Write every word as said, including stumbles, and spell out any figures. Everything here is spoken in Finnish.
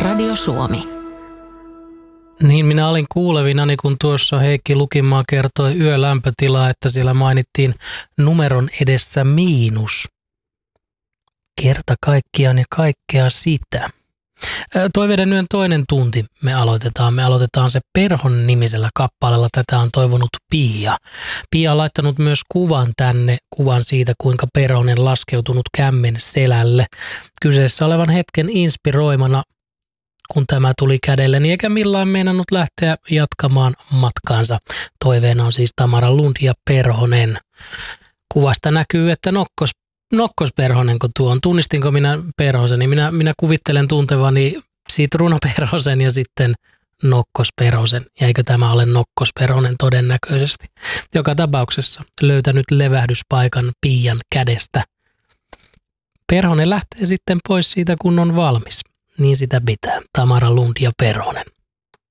Radio Suomi. Niin minä olin kuulevinani, kun tuossa Heikki Lukimaa kertoi yölämpötilaa, että siellä mainittiin numeron edessä miinus. Kerta kaikkiaan ja kaikkea sitä. Toiveiden yön toinen tunti me aloitetaan. Me aloitetaan se Perhon nimisellä kappaleella. Tätä on toivonut Pia. Pia on laittanut myös kuvan tänne, kuvan siitä, kuinka Perhonen laskeutunut kämmen selälle. Kyseessä olevan hetken inspiroimana, kun tämä tuli kädelleni, eikä millään meinannut lähteä jatkamaan matkaansa. Toiveena on siis Tamara Lund ja Perhonen. Kuvasta näkyy, että nokkos Nokkos Perhonen, kun tuo on. Tunnistinko minä Perhosen, niin minä, minä kuvittelen tuntevani Sitruuna Perhosen ja sitten Nokkos Perhosen. Ja eikö tämä ole Nokkos Perhonen todennäköisesti? Joka tapauksessa löytänyt levähdyspaikan Pian kädestä. Perhonen lähtee sitten pois siitä, kun on valmis. Niin sitä pitää. Tamara Lund ja Perhonen.